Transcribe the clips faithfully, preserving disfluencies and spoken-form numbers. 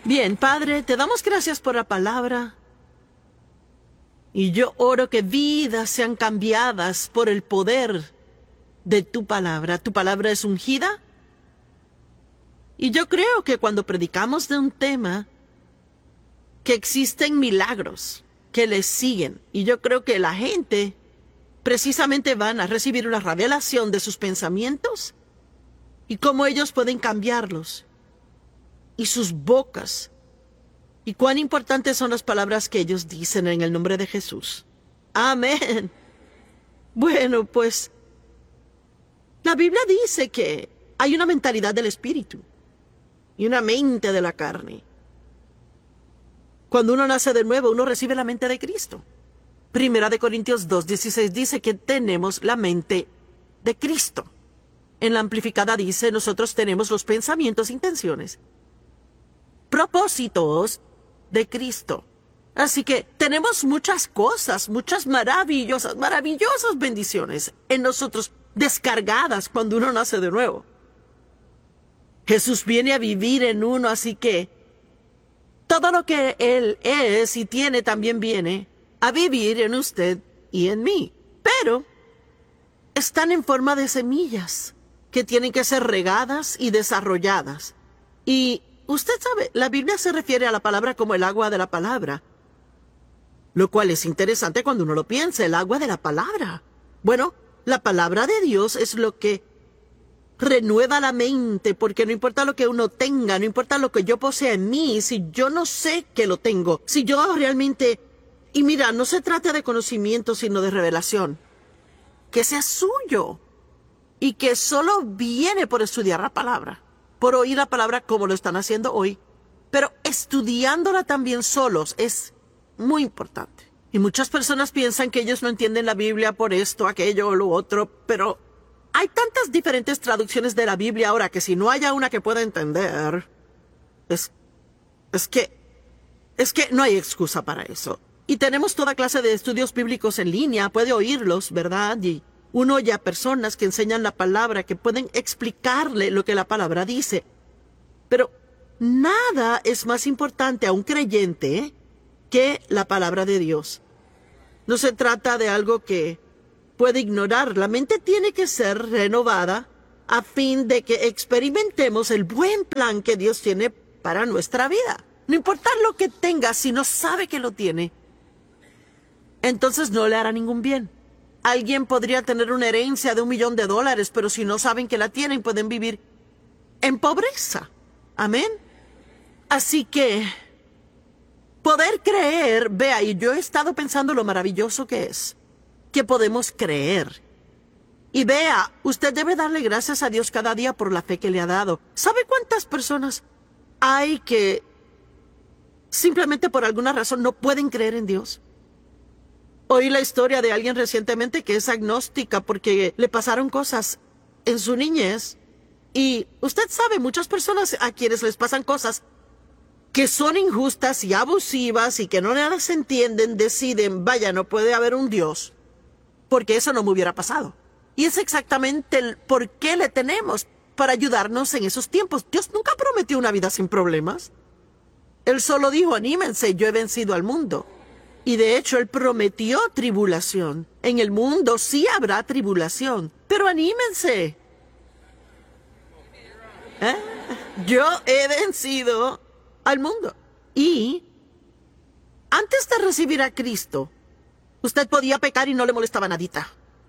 Bien, Padre, te damos gracias por la palabra. Y yo oro que vidas sean cambiadas por el poder de tu palabra. Tu palabra es ungida. Y yo creo que cuando predicamos de un tema, que existen milagros que les siguen. Y yo creo que la gente precisamente van a recibir una revelación de sus pensamientos y cómo ellos pueden cambiarlos. Y sus bocas. Y cuán importantes son las palabras que ellos dicen en el nombre de Jesús. Amén. Bueno, pues, la Biblia dice que hay una mentalidad del espíritu y una mente de la carne. Cuando uno nace de nuevo, uno recibe la mente de Cristo. Primera de Corintios dos dieciséis dice que tenemos la mente de Cristo. En la amplificada dice, nosotros tenemos los pensamientos, intenciones, propósitos de Cristo. Así que tenemos muchas cosas, muchas maravillosas, maravillosas bendiciones en nosotros descargadas cuando uno nace de nuevo. Jesús viene a vivir en uno, así que todo lo que Él es y tiene también viene a vivir en usted y en mí. Pero están en forma de semillas que tienen que ser regadas y desarrolladas. Y usted sabe, la Biblia se refiere a la palabra como el agua de la palabra. Lo cual es interesante cuando uno lo piensa, el agua de la palabra. Bueno, la palabra de Dios es lo que renueva la mente, porque no importa lo que uno tenga, no importa lo que yo posea en mí, si yo no sé que lo tengo, si yo realmente... Y mira, no se trata de conocimiento, sino de revelación. Que sea suyo. Y que solo viene por estudiar la palabra. Por oír la palabra como lo están haciendo hoy. Pero estudiándola también solos es muy importante. Y muchas personas piensan que ellos no entienden la Biblia por esto, aquello o lo otro. Pero hay tantas diferentes traducciones de la Biblia ahora que si no haya una que pueda entender... Es, es que... Es que no hay excusa para eso. Y tenemos toda clase de estudios bíblicos en línea, puede oírlos, ¿verdad? Y uno oye a personas que enseñan la palabra, que pueden explicarle lo que la palabra dice. Pero nada es más importante a un creyente que la palabra de Dios. No se trata de algo que puede ignorar. La mente tiene que ser renovada a fin de que experimentemos el buen plan que Dios tiene para nuestra vida. No importa lo que tenga, si no sabe que lo tiene, entonces no le hará ningún bien. Alguien podría tener una herencia de un millón de dólares, pero si no saben que la tienen, pueden vivir en pobreza. Amén. Así que, poder creer, vea, y yo he estado pensando lo maravilloso que es, que podemos creer. Y vea, usted debe darle gracias a Dios cada día por la fe que le ha dado. ¿Sabe cuántas personas hay que simplemente por alguna razón no pueden creer en Dios? Oí la historia de alguien recientemente que es agnóstica porque le pasaron cosas en su niñez. Y usted sabe, muchas personas a quienes les pasan cosas que son injustas y abusivas y que no las entienden, deciden, vaya, no puede haber un Dios, porque eso no me hubiera pasado. Y es exactamente el por qué le tenemos, para ayudarnos en esos tiempos. Dios nunca prometió una vida sin problemas. Él solo dijo, anímense, yo he vencido al mundo. Y de hecho, Él prometió tribulación. En el mundo sí habrá tribulación, pero anímense. ¿Eh? Yo he vencido al mundo. Y antes de recibir a Cristo, usted podía pecar y no le molestaba nadita.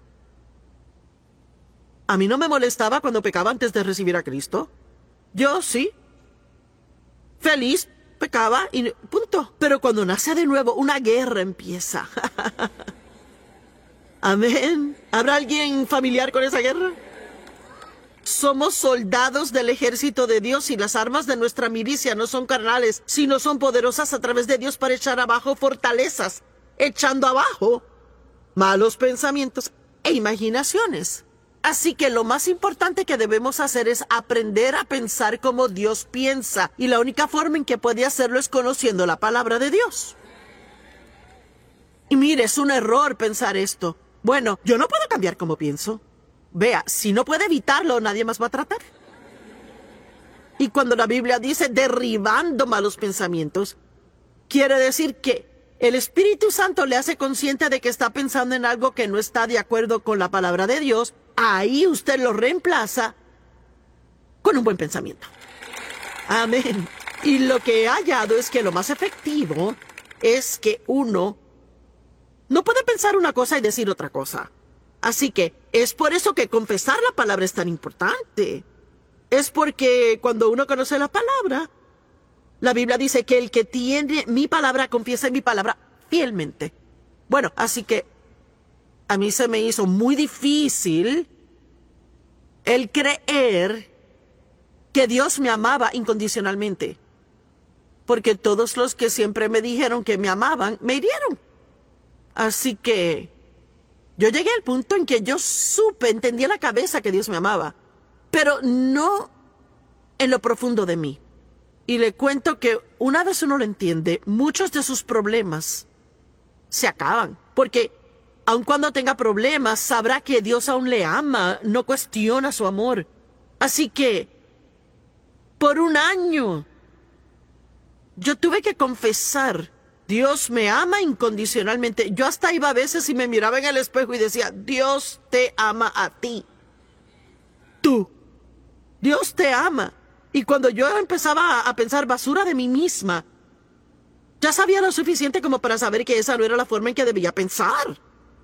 A mí no me molestaba cuando pecaba antes de recibir a Cristo. Yo sí. Feliz. Pecaba y punto. Pero cuando nace de nuevo, una guerra empieza. Amén. ¿Habrá alguien familiar con esa guerra? Somos soldados del ejército de Dios y las armas de nuestra milicia no son carnales, sino son poderosas a través de Dios para echar abajo fortalezas, echando abajo malos pensamientos e imaginaciones. Así que lo más importante que debemos hacer es aprender a pensar como Dios piensa. Y la única forma en que puede hacerlo es conociendo la palabra de Dios. Y mire, es un error pensar esto. Bueno, yo no puedo cambiar cómo pienso. Vea, si no puede evitarlo, nadie más va a tratar. Y cuando la Biblia dice derribando malos pensamientos, quiere decir que el Espíritu Santo le hace consciente de que está pensando en algo que no está de acuerdo con la palabra de Dios. Ahí usted lo reemplaza con un buen pensamiento. Amén. Y lo que he hallado es que lo más efectivo es que uno no puede pensar una cosa y decir otra cosa. Así que es por eso que confesar la palabra es tan importante. Es porque cuando uno conoce la palabra, la Biblia dice que el que tiene mi palabra confiesa mi palabra fielmente. Bueno, así que a mí se me hizo muy difícil el creer que Dios me amaba incondicionalmente. Porque todos los que siempre me dijeron que me amaban, me hirieron. Así que yo llegué al punto en que yo supe, entendí en la cabeza que Dios me amaba, pero no en lo profundo de mí. Y le cuento que una vez uno lo entiende, muchos de sus problemas se acaban. Porque aun cuando tenga problemas, sabrá que Dios aún le ama, no cuestiona su amor. Así que, por un año, yo tuve que confesar, Dios me ama incondicionalmente. Yo hasta iba a veces y me miraba en el espejo y decía, Dios te ama a ti. Tú. Dios te ama. Y cuando yo empezaba a pensar basura de mí misma, ya sabía lo suficiente como para saber que esa no era la forma en que debía pensar.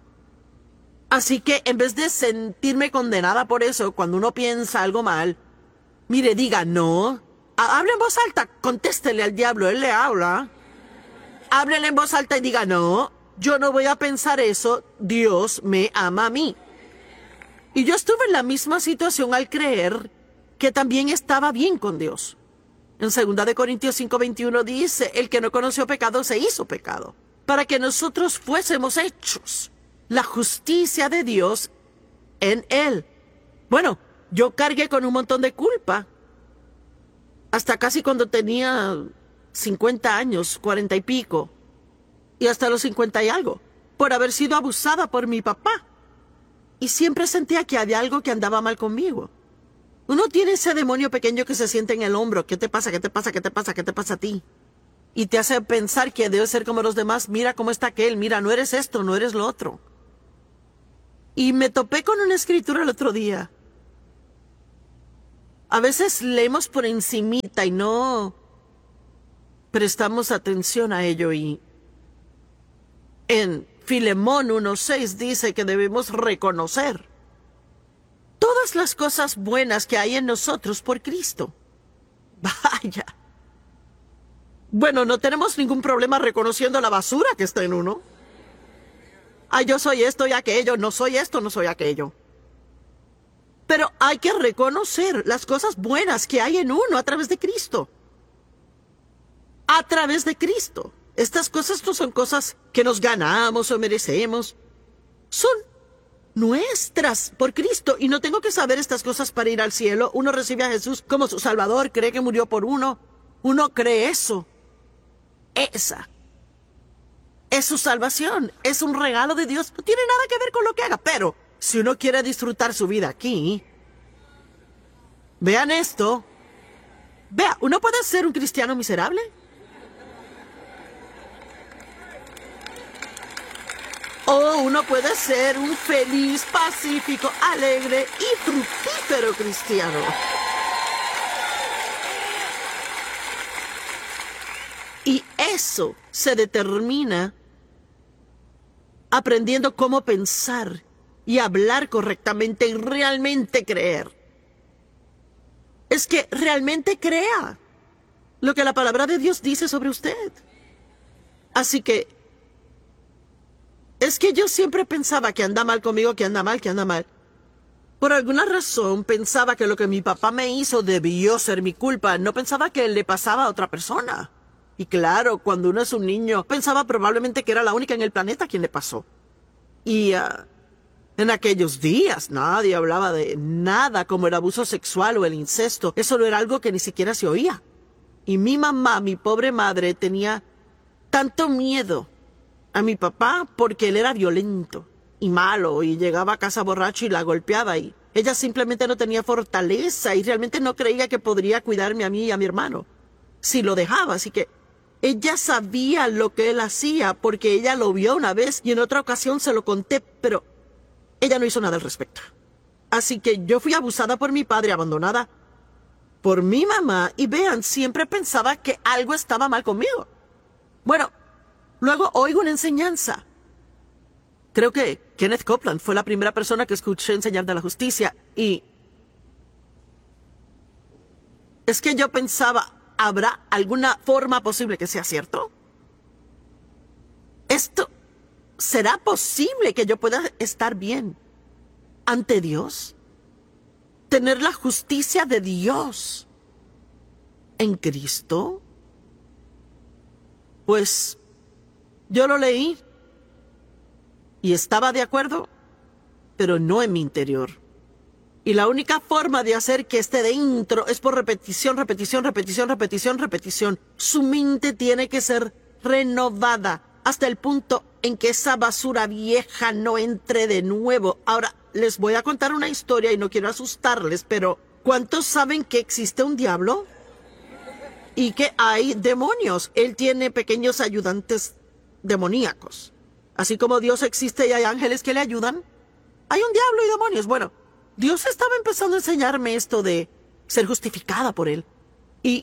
Así que en vez de sentirme condenada por eso, cuando uno piensa algo mal, mire, diga no. Hable en voz alta, contéstele al diablo, él le habla. Háblele en voz alta y diga no, yo no voy a pensar eso, Dios me ama a mí. Y yo estuve en la misma situación al creer que también estaba bien con Dios. En segunda de Corintios cinco veintiuno dice, el que no conoció pecado se hizo pecado, para que nosotros fuésemos hechos la justicia de Dios en él. Bueno, yo cargué con un montón de culpa, hasta casi cuando tenía cincuenta años, cuarenta y pico, y hasta los cincuenta y algo, por haber sido abusada por mi papá. Y siempre sentía que había algo que andaba mal conmigo. Uno tiene ese demonio pequeño que se siente en el hombro. ¿Qué te pasa? ¿Qué te pasa? ¿Qué te pasa? ¿Qué te pasa a ti? Y te hace pensar que debes ser como los demás. Mira cómo está aquel. Mira, no eres esto, no eres lo otro. Y me topé con una escritura el otro día. A veces leemos por encimita y no prestamos atención a ello. Y en Filemón uno seis dice que debemos reconocer todas las cosas buenas que hay en nosotros por Cristo. Vaya. Bueno, no tenemos ningún problema reconociendo la basura que está en uno. Ay, yo soy esto y aquello, no soy esto, no soy aquello. Pero hay que reconocer las cosas buenas que hay en uno a través de Cristo. A través de Cristo. Estas cosas no son cosas que nos ganamos o merecemos. Son nuestras por Cristo. Y no tengo que saber estas cosas para ir al cielo. Uno recibe a Jesús como su Salvador, cree que murió por uno. Uno cree eso. Esa es su salvación. Es un regalo de Dios. No tiene nada que ver con lo que haga. Pero si uno quiere disfrutar su vida aquí, vean esto. Vea, uno puede ser un cristiano miserable. O uno puede ser un feliz, pacífico, alegre y fructífero cristiano. Y eso se determina aprendiendo cómo pensar y hablar correctamente y realmente creer. Es que realmente crea lo que la palabra de Dios dice sobre usted. Así que es que yo siempre pensaba que anda mal conmigo, que anda mal, que anda mal. Por alguna razón pensaba que lo que mi papá me hizo debió ser mi culpa. No pensaba que le pasaba a otra persona. Y claro, cuando uno es un niño, pensaba probablemente que era la única en el planeta a quien le pasó. Y uh, en aquellos días nadie hablaba de nada como el abuso sexual o el incesto. Eso no era algo que ni siquiera se oía. Y mi mamá, mi pobre madre, tenía tanto miedo a mi papá porque él era violento y malo y llegaba a casa borracho y la golpeaba y Ella simplemente no tenía fortaleza y realmente no creía que podría cuidarme a mí y a mi hermano si lo dejaba. Así que ella sabía lo que él hacía porque ella lo vio una vez y en otra ocasión se lo conté, pero ella no hizo nada al respecto. Así que yo fui abusada por mi padre, abandonada por mi mamá, y vean, siempre pensaba que algo estaba mal conmigo. Bueno, luego oigo una enseñanza. Creo que Kenneth Copeland fue la primera persona que escuché enseñar de la justicia, y es que yo pensaba, ¿habrá alguna forma posible que sea cierto? ¿Esto será posible que yo pueda estar bien ante Dios? Tener la justicia de Dios en Cristo. Pues yo lo leí y estaba de acuerdo, pero no en mi interior. Y la única forma de hacer que esté dentro es por repetición, repetición, repetición, repetición, repetición. Su mente tiene que ser renovada hasta el punto en que esa basura vieja no entre de nuevo. Ahora, les voy a contar una historia y no quiero asustarles, pero ¿cuántos saben que existe un diablo? Y que hay demonios. Él tiene pequeños ayudantes demoníacos. Así como Dios existe y hay ángeles que le ayudan, hay un diablo y demonios. Bueno, Dios estaba empezando a enseñarme esto de ser justificada por Él. Y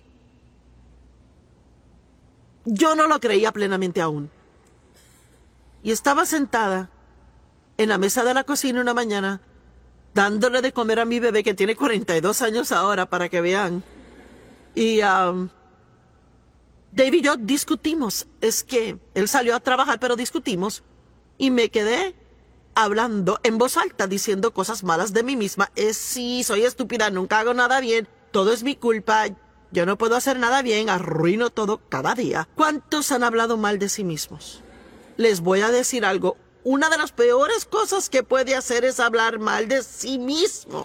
yo no lo creía plenamente aún. Y estaba sentada en la mesa de la cocina una mañana, dándole de comer a mi bebé, que tiene cuarenta y dos años ahora, para que vean. Y um, Dave y yo discutimos. Es que él salió a trabajar, pero discutimos. Y me quedé hablando en voz alta, diciendo cosas malas de mí misma. Es sí, soy estúpida, nunca hago nada bien, todo es mi culpa, yo no puedo hacer nada bien, arruino todo cada día. ¿Cuántos han hablado mal de sí mismos? Les voy a decir algo. Una de las peores cosas que puede hacer es hablar mal de sí mismo.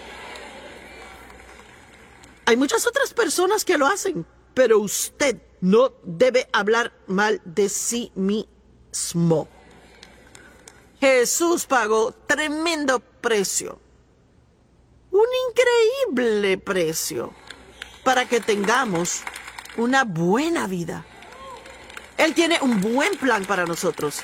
Hay muchas otras personas que lo hacen, pero usted no debe hablar mal de sí mismo. Jesús pagó tremendo precio, un increíble precio, para que tengamos una buena vida. Él tiene un buen plan para nosotros.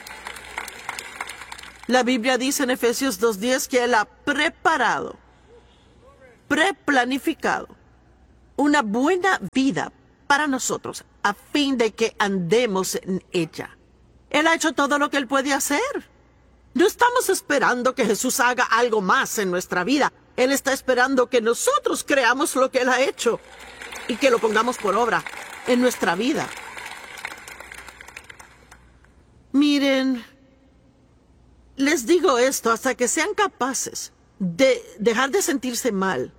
La Biblia dice en Efesios dos diez que Él ha preparado, preplanificado una buena vida para nosotros a fin de que andemos en ella. Él ha hecho todo lo que Él puede hacer. No estamos esperando que Jesús haga algo más en nuestra vida. Él está esperando que nosotros creamos lo que Él ha hecho y que lo pongamos por obra en nuestra vida. Miren, les digo esto hasta que sean capaces de dejar de sentirse mal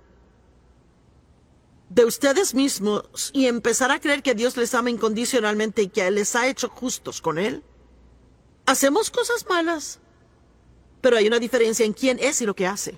de ustedes mismos y empezar a creer que Dios les ama incondicionalmente y que Él les ha hecho justos con Él. Hacemos cosas malas, pero hay una diferencia en quién es y lo que hace.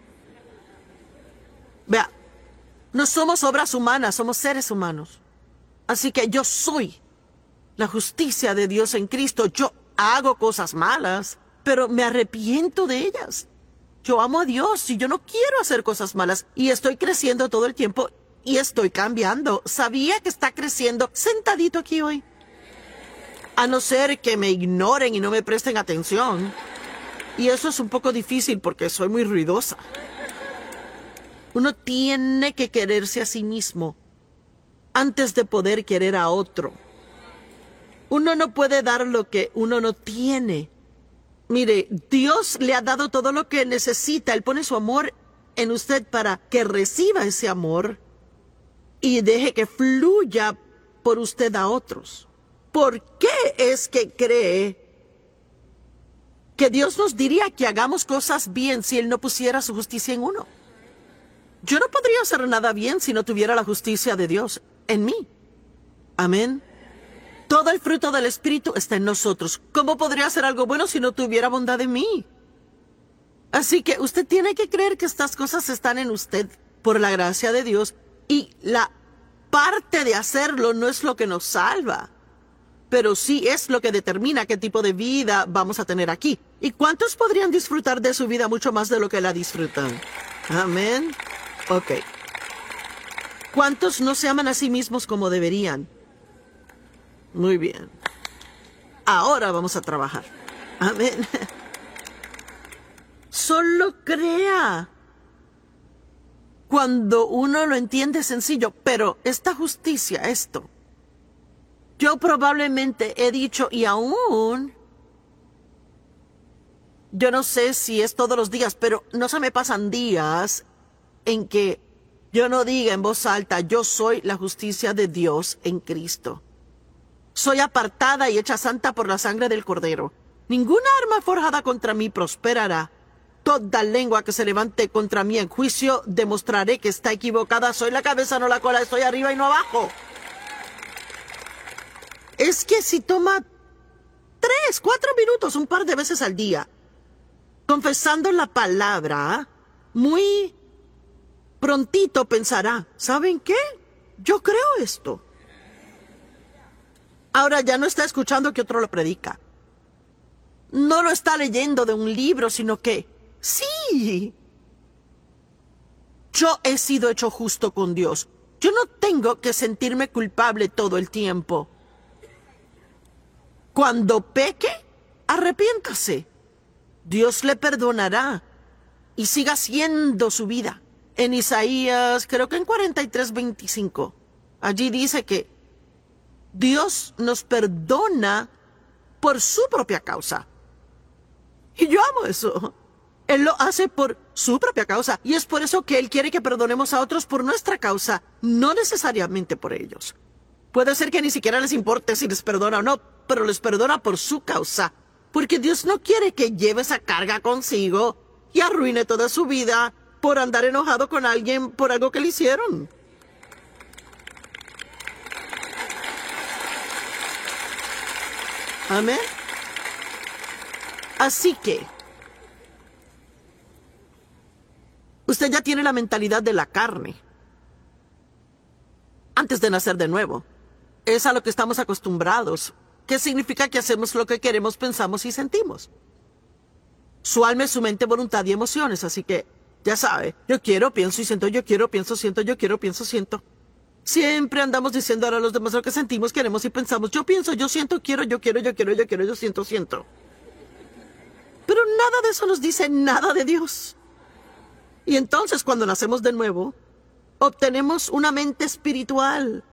Vea, no somos obras humanas, somos seres humanos. Así que yo soy la justicia de Dios en Cristo. Yo hago cosas malas, pero me arrepiento de ellas. Yo amo a Dios y yo no quiero hacer cosas malas. Y estoy creciendo todo el tiempo y estoy cambiando. Sabía que está creciendo sentadito aquí hoy. A no ser que me ignoren y no me presten atención. Y eso es un poco difícil porque soy muy ruidosa. Uno tiene que quererse a sí mismo antes de poder querer a otro. Uno no puede dar lo que uno no tiene. Mire, Dios le ha dado todo lo que necesita. Él pone su amor en usted para que reciba ese amor y deje que fluya por usted a otros. ¿Por qué es que cree que Dios nos diría que hagamos cosas bien si Él no pusiera su justicia en uno? Yo no podría hacer nada bien si no tuviera la justicia de Dios en mí. Amén. Todo el fruto del Espíritu está en nosotros. ¿Cómo podría hacer algo bueno si no tuviera bondad en mí? Así que usted tiene que creer que estas cosas están en usted por la gracia de Dios. Y la parte de hacerlo no es lo que nos salva, pero sí es lo que determina qué tipo de vida vamos a tener aquí. ¿Y cuántos podrían disfrutar de su vida mucho más de lo que la disfrutan? Amén. Ok. ¿Cuántos no se aman a sí mismos como deberían? Muy bien. Ahora vamos a trabajar. Amén. Solo crea. Cuando uno lo entiende es sencillo, pero esta justicia, esto, yo probablemente he dicho y aún, yo no sé si es todos los días, pero no se me pasan días en que yo no diga en voz alta, yo soy la justicia de Dios en Cristo. Soy apartada y hecha santa por la sangre del Cordero. Ninguna arma forjada contra mí prosperará. Toda lengua que se levante contra mí en juicio, demostraré que está equivocada. Soy la cabeza, no la cola, estoy arriba y no abajo. Es que si toma tres, cuatro minutos, un par de veces al día, confesando la palabra, muy prontito pensará, ¿saben qué? Yo creo esto. Ahora ya no está escuchando que otro lo predica. No lo está leyendo de un libro, sino que, sí, yo he sido hecho justo con Dios. Yo no tengo que sentirme culpable todo el tiempo. Cuando peque, arrepiéntase. Dios le perdonará y siga haciendo su vida. En Isaías, creo que en cuarenta y tres, veinticinco, allí dice que Dios nos perdona por su propia causa. Y yo amo eso. Él lo hace por su propia causa. Y es por eso que Él quiere que perdonemos a otros por nuestra causa, no necesariamente por ellos. Puede ser que ni siquiera les importe si les perdona o no, pero les perdona por su causa. Porque Dios no quiere que lleve esa carga consigo y arruine toda su vida por andar enojado con alguien por algo que le hicieron. Amén. Así que, usted ya tiene la mentalidad de la carne. Antes de nacer de nuevo. Es a lo que estamos acostumbrados. ¿Qué significa que hacemos lo que queremos, pensamos y sentimos? Su alma es su mente, voluntad y emociones. Así que, ya sabe, yo quiero, pienso y siento, yo quiero, pienso, siento, yo quiero, pienso, siento. Siempre andamos diciendo a los demás lo que sentimos, queremos y pensamos. Yo pienso, yo siento, quiero, yo quiero, yo quiero, yo quiero, yo siento, siento. Pero nada de eso nos dice nada de Dios. Y entonces cuando nacemos de nuevo, obtenemos una mente espiritual.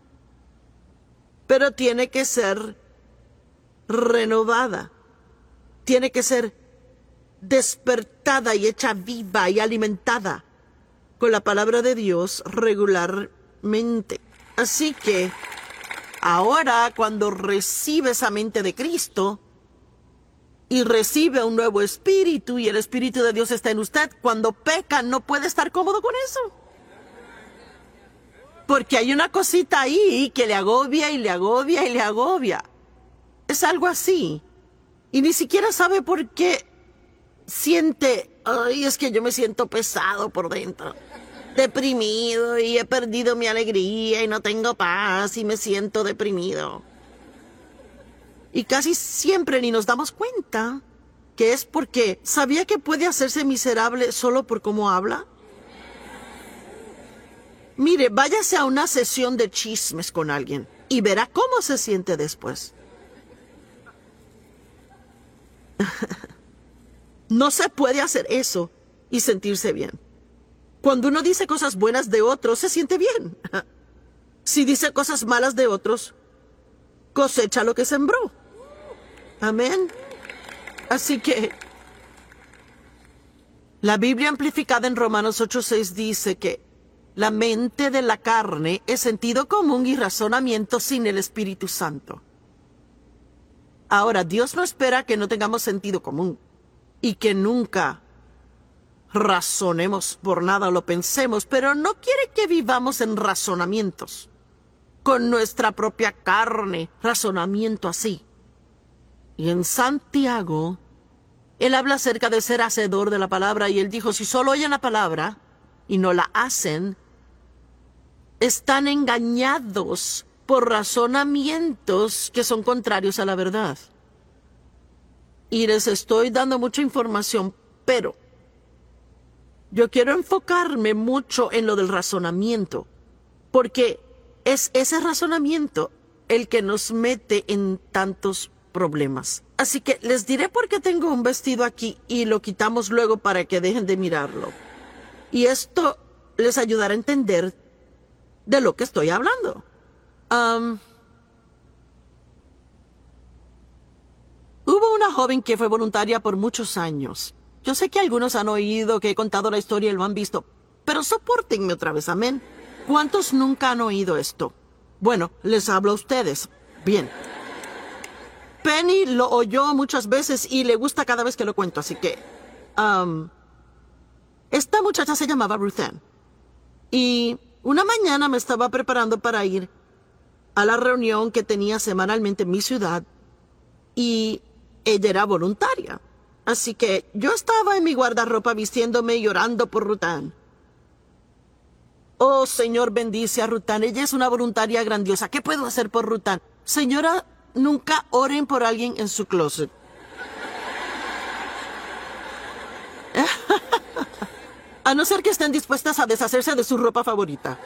Pero tiene que ser renovada. Tiene que ser despertada y hecha viva y alimentada con la palabra de Dios regularmente. Así que ahora cuando recibe esa mente de Cristo y recibe un nuevo espíritu y el espíritu de Dios está en usted, cuando peca no puede estar cómodo con eso. Porque hay una cosita ahí que le agobia y le agobia y le agobia. Es algo así. Y ni siquiera sabe por qué siente, ay, es que yo me siento pesado por dentro. Deprimido y he perdido mi alegría y no tengo paz y me siento deprimido. Y casi siempre ni nos damos cuenta que es porque ¿sabía que puede hacerse miserable solo por cómo habla? Mire, váyase a una sesión de chismes con alguien y verá cómo se siente después. No se puede hacer eso y sentirse bien. Cuando uno dice cosas buenas de otros, se siente bien. Si dice cosas malas de otros, cosecha lo que sembró. Amén. Así que la Biblia amplificada en Romanos ocho seis dice que la mente de la carne es sentido común y razonamiento sin el Espíritu Santo. Ahora, Dios no espera que no tengamos sentido común y que nunca razonemos por nada o lo pensemos, pero no quiere que vivamos en razonamientos con nuestra propia carne, razonamiento así. Y en Santiago, él habla acerca de ser hacedor de la palabra y él dijo, si solo oyen la palabra y no la hacen, están engañados por razonamientos que son contrarios a la verdad. Y les estoy dando mucha información, pero yo quiero enfocarme mucho en lo del razonamiento, porque es ese razonamiento el que nos mete en tantos problemas. Así que les diré por qué tengo un vestido aquí y lo quitamos luego para que dejen de mirarlo. Y esto les ayudará a entender de lo que estoy hablando. Um, hubo una joven que fue voluntaria por muchos años. Yo sé que algunos han oído que he contado la historia y lo han visto, pero sopórtenme otra vez, amén. ¿Cuántos nunca han oído esto? Bueno, les hablo a ustedes. Bien. Penny lo oyó muchas veces y le gusta cada vez que lo cuento, así que... Um, esta muchacha se llamaba Ruth Ann. Y una mañana me estaba preparando para ir a la reunión que tenía semanalmente en mi ciudad y ella era voluntaria. Así que yo estaba en mi guardarropa vistiéndome y orando por Ruth Ann. Oh, Señor, bendice a Ruth Ann. Ella es una voluntaria grandiosa. ¿Qué puedo hacer por Ruth Ann? Señora, nunca oren por alguien en su closet. A no ser que estén dispuestas a deshacerse de su ropa favorita.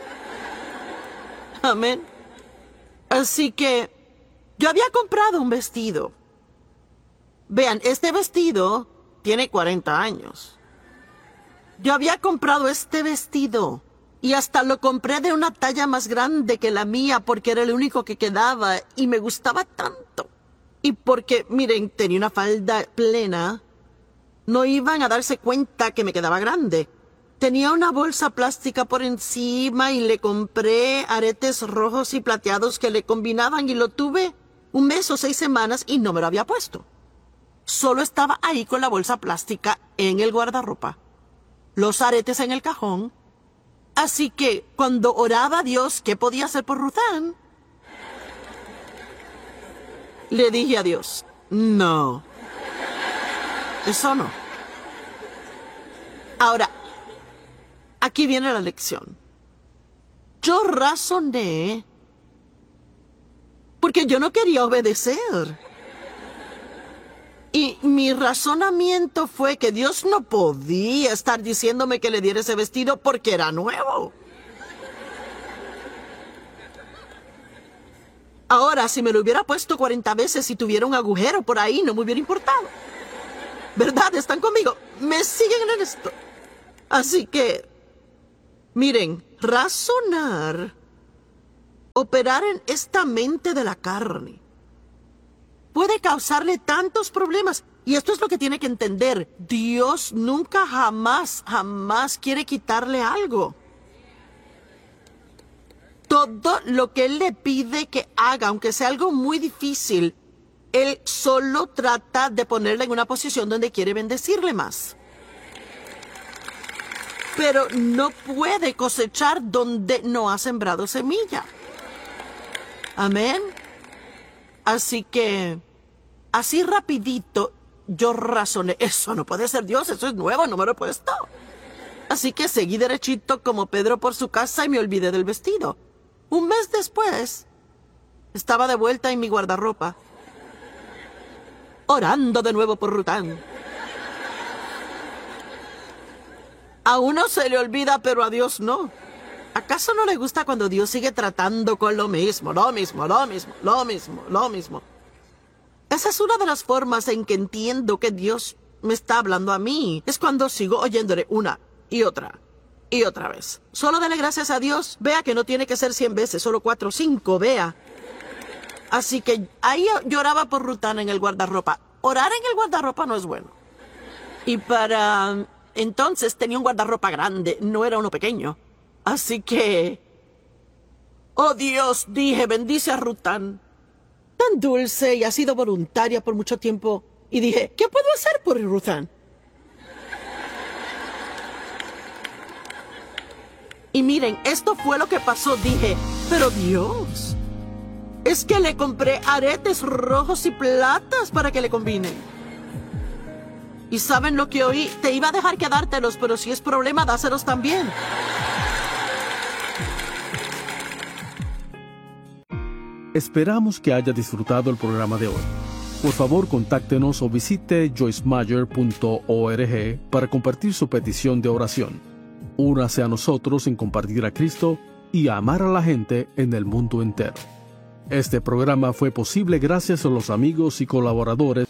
Amén. Así que yo había comprado un vestido. Vean, este vestido tiene cuarenta años. Yo había comprado este vestido y hasta lo compré de una talla más grande que la mía porque era el único que quedaba y me gustaba tanto. Y porque, miren, tenía una falda plena, no iban a darse cuenta que me quedaba grande. Tenía una bolsa plástica por encima y le compré aretes rojos y plateados que le combinaban y lo tuve un mes o seis semanas y no me lo había puesto. Solo estaba ahí con la bolsa plástica en el guardarropa, los aretes en el cajón. Así que cuando oraba a Dios qué podía hacer por Ruth Ann, le dije a Dios, no, eso no. Ahora, aquí viene la lección. Yo razoné porque yo no quería obedecer. Y mi razonamiento fue que Dios no podía estar diciéndome que le diera ese vestido porque era nuevo. Ahora, si me lo hubiera puesto cuarenta veces y tuviera un agujero por ahí, no me hubiera importado. ¿Verdad? ¿Están conmigo? ¿Me siguen en esto? Así que, miren, razonar, operar en esta mente de la carne, puede causarle tantos problemas. Y esto es lo que tiene que entender. Dios nunca, jamás, jamás quiere quitarle algo. Todo lo que Él le pide que haga, aunque sea algo muy difícil, Él solo trata de ponerle en una posición donde quiere bendecirle más. Pero no puede cosechar donde no ha sembrado semilla. Amén. Así que, así rapidito, yo razoné, eso no puede ser Dios, eso es nuevo, no me lo he puesto. Así que seguí derechito como Pedro por su casa y me olvidé del vestido. Un mes después, estaba de vuelta en mi guardarropa, orando de nuevo por Ruth Ann. A uno se le olvida, pero a Dios no. ¿Acaso no le gusta cuando Dios sigue tratando con lo mismo, lo mismo, lo mismo, lo mismo, lo mismo? Esa es una de las formas en que entiendo que Dios me está hablando a mí. Es cuando sigo oyéndole una y otra y otra vez. Solo dale gracias a Dios. Vea que no tiene que ser cien veces, solo cuatro o cinco, vea. Así que ahí lloraba por Ruth Ann en el guardarropa. Orar en el guardarropa no es bueno. Y para entonces tenía un guardarropa grande, no era uno pequeño. Así que, oh Dios, dije, bendice a Ruth Ann, tan dulce y ha sido voluntaria por mucho tiempo. Y dije, ¿qué puedo hacer por Ruth Ann? Y miren, esto fue lo que pasó. Dije, pero Dios, es que le compré aretes rojos y platas para que le combinen. ¿Y saben lo que oí? Te iba a dejar quedártelos, pero si es problema, dáselos también. Esperamos que haya disfrutado el programa de hoy. Por favor, contáctenos o visite joyce meyer punto org para compartir su petición de oración. Únase a nosotros en compartir a Cristo y a amar a la gente en el mundo entero. Este programa fue posible gracias a los amigos y colaboradores.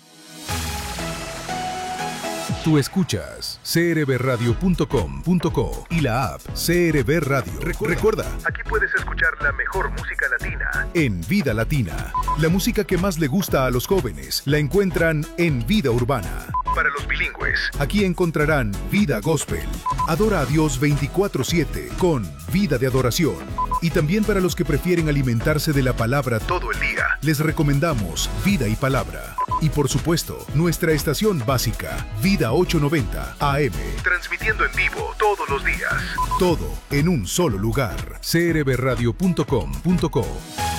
Tú escuchas c r b radio punto com punto co y la app C R B Radio. Recuerda, Recuerda, aquí puedes escuchar la mejor música latina en Vida Latina. La música que más le gusta a los jóvenes la encuentran en Vida Urbana. Para los bilingües, aquí encontrarán Vida Gospel. Adora a Dios veinticuatro siete con Vida de Adoración. Y también para los que prefieren alimentarse de la palabra todo el día, les recomendamos Vida y Palabra. Y por supuesto, nuestra estación básica, Vida ochocientos noventa A M, transmitiendo en vivo todos los días. Todo en un solo lugar. c r b radio punto com punto co